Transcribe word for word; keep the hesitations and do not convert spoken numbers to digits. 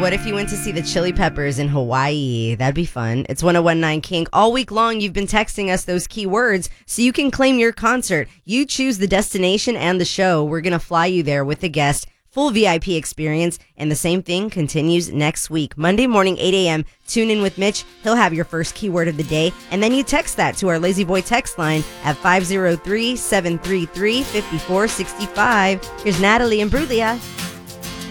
what if you went to see the Chili Peppers in Hawaii? That'd be fun. It's one oh one point nine Kink. All week long, you've been texting us those keywords so you can claim your concert. You choose the destination and the show. We're going to fly you there with a guest. Full V I P experience, and the same thing continues next week. Monday morning, eight a.m., tune in with Mitch. He'll have your first keyword of the day, and then you text that to our Lazy Boy text line at five oh three, seven three three, five four six five. Here's Natalie and Brulia.